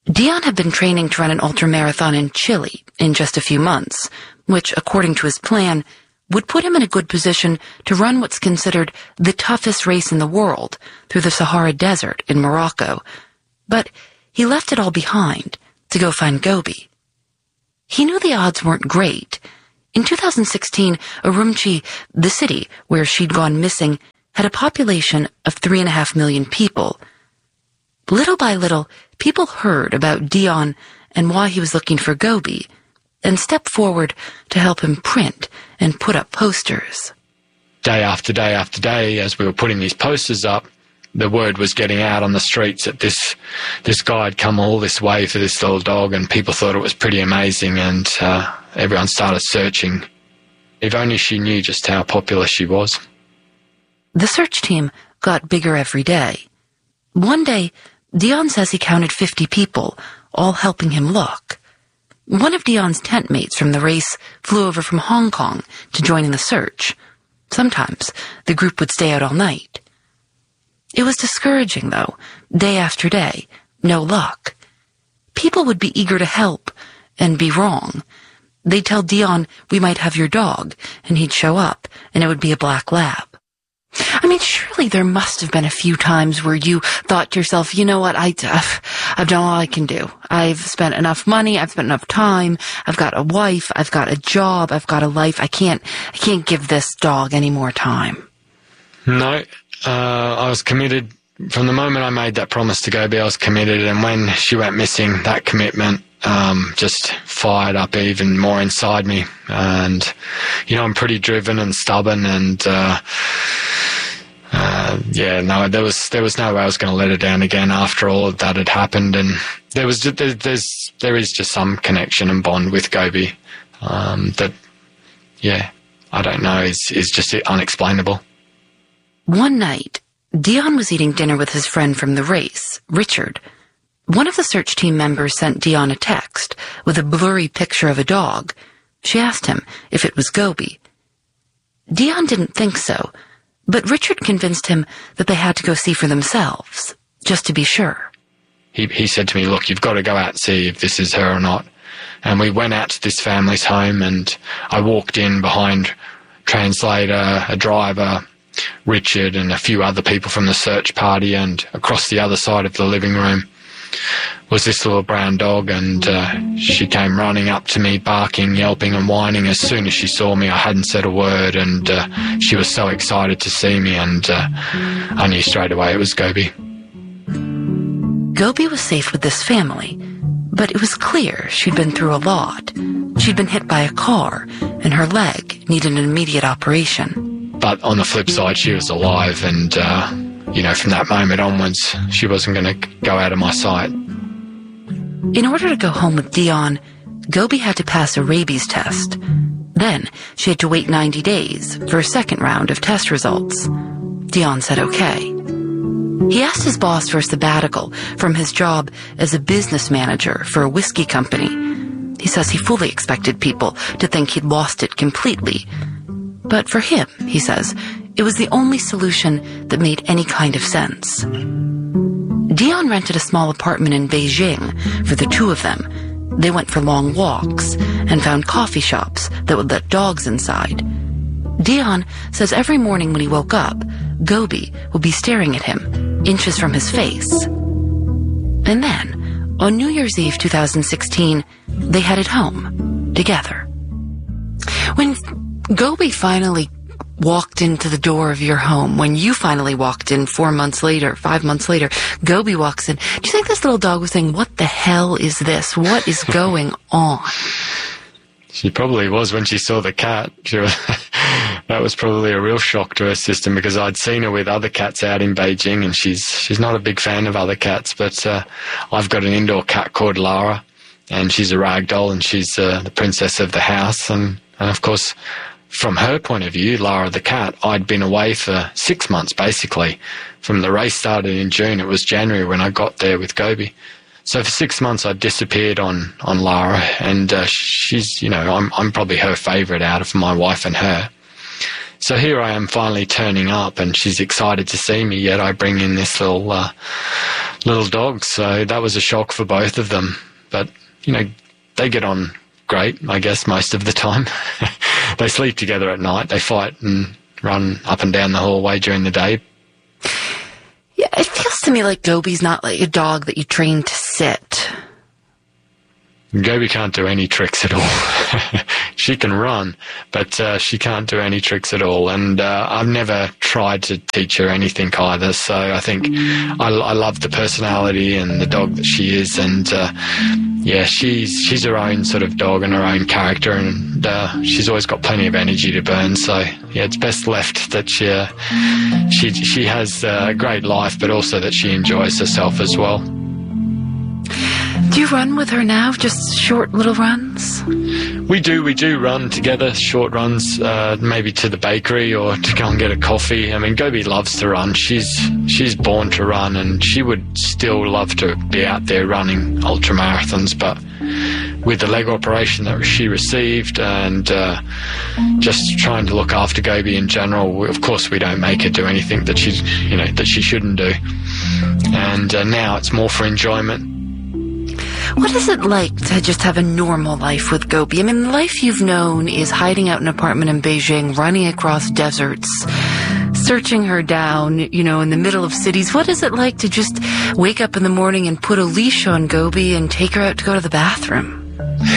Dion had been training to run an ultramarathon in Chile in just a few months, which, according to his plan, would put him in a good position to run what's considered the toughest race in the world through the Sahara Desert in Morocco. But he left it all behind to go find Gobi. He knew the odds weren't great. In 2016, Urumqi, the city where she'd gone missing, had a population of 3.5 million people. Little by little, people heard about Dion and why he was looking for Gobi, and stepped forward to help him print and put up posters. Day after day after day, as we were putting these posters up, the word was getting out on the streets that this guy had come all this way for this little dog, and people thought it was pretty amazing, and everyone started searching. If only she knew just how popular she was. The search team got bigger every day. One day, Dion says he counted 50 people, all helping him look. One of Dion's tent mates from the race flew over from Hong Kong to join in the search. Sometimes the group would stay out all night. It was discouraging, though, day after day, no luck. People would be eager to help and be wrong. They'd tell Dion, "We might have your dog," and he'd show up, and it would be a black lab. I mean, surely there must have been a few times where you thought to yourself, you know what, I've done all I can do. I've spent enough money, I've spent enough time, I've got a wife, I've got a job, I've got a life, I can't give this dog any more time. No, I was committed. From the moment I made that promise to Gobi, I was committed, and when she went missing, that commitment just fired up even more inside me. And, you know, I'm pretty driven and stubborn, and there was no way I was going to let her down again after all of that had happened. And there is just some connection and bond with Gobi that, I don't know, is just unexplainable. One night, Dion was eating dinner with his friend from the race, Richard. One of the search team members sent Dion a text with a blurry picture of a dog. She asked him if it was Gobi. Dion didn't think so, but Richard convinced him that they had to go see for themselves, just to be sure. He said to me, "Look, you've got to go out and see if this is her or not." And we went out to this family's home, and I walked in behind translator, a driver, Richard, and a few other people from the search party, and across the other side of the living room was this little brown dog, and she came running up to me, barking, yelping and whining. As soon as she saw me, I hadn't said a word, and she was so excited to see me, and I knew straight away it was Gobi. Gobi was safe with this family, but it was clear she'd been through a lot. She'd been hit by a car, and her leg needed an immediate operation. But on the flip side, she was alive, and from that moment onwards, she wasn't going to go out of my sight. In order to go home with Dion, Gobi had to pass a rabies test. Then she had to wait 90 days for a second round of test results. Dion said okay. He asked his boss for a sabbatical from his job as a business manager for a whiskey company. He says he fully expected people to think he'd lost it completely. But for him, he says, it was the only solution that made any kind of sense. Dion rented a small apartment in Beijing for the two of them. They went for long walks and found coffee shops that would let dogs inside. Dion says every morning when he woke up, Gobi would be staring at him, inches from his face. And then, on New Year's Eve 2016, they headed home, together. When Gobi finally walked into the door of your home, when you finally walked in 5 months later, Gobi walks in, do you think this little dog was saying, "What the hell is this? What is going on?" She probably was when she saw the cat. That was probably a real shock to her system, because I'd seen her with other cats out in Beijing, and she's not a big fan of other cats, but I've got an indoor cat called Lara, and she's a ragdoll, and she's the princess of the house, and of course, from her point of view, Lara the cat, I'd been away for 6 months, basically. From the race started in June, it was January when I got there with Gobi. So for 6 months, I disappeared on Lara, and she's, I'm probably her favourite out of my wife and her. So here I am finally turning up, and she's excited to see me, yet I bring in this little little dogs, so that was a shock for both of them. But, you know, they get on great, I guess, most of the time. They sleep together at night. They fight and run up and down the hallway during the day. Yeah, it feels to me like Gobi's not like a dog that you train to sit. Gobi can't do any tricks at all. She can run, but she can't do any tricks at all. And I've never tried to teach her anything either. So I think I love the personality and the dog that she is. And yeah, she's her own sort of dog and her own character. And she's always got plenty of energy to burn. So yeah, it's best left that she has a great life, but also that she enjoys herself as well. Do you run with her now? Just short little runs? We do run together, short runs, maybe to the bakery or to go and get a coffee. I mean, Gobi loves to run. She's born to run, and she would still love to be out there running ultra marathons. But with the leg operation that she received and just trying to look after Gobi in general, of course we don't make her do anything that she shouldn't do. And now it's more for enjoyment. What is it like to just have a normal life with Gobi? I mean, the life you've known is hiding out in an apartment in Beijing, running across deserts, searching her down, you know, in the middle of cities. What is it like to just wake up in the morning and put a leash on Gobi and take her out to go to the bathroom?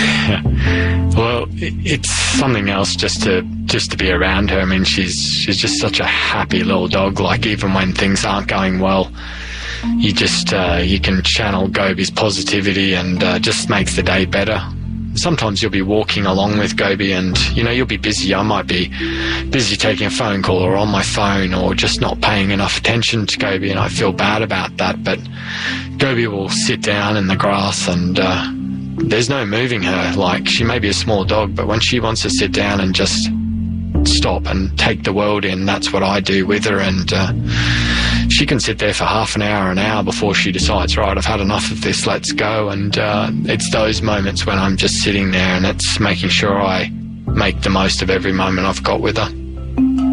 Well, it's something else just to be around her. I mean, she's just such a happy little dog. Like, even when things aren't going well, you just you can channel Gobi's positivity, and just makes the day better. Sometimes you'll be walking along with Gobi and, you know, you'll be busy. I might be busy taking a phone call or on my phone or just not paying enough attention to Gobi, and I feel bad about that. But Gobi will sit down in the grass and there's no moving her. Like, she may be a small dog, but when she wants to sit down and just stop and take the world in, that's what I do with her. And she can sit there for half an hour before she decides, right, I've had enough of this, let's go. And it's those moments when I'm just sitting there, and it's making sure I make the most of every moment I've got with her.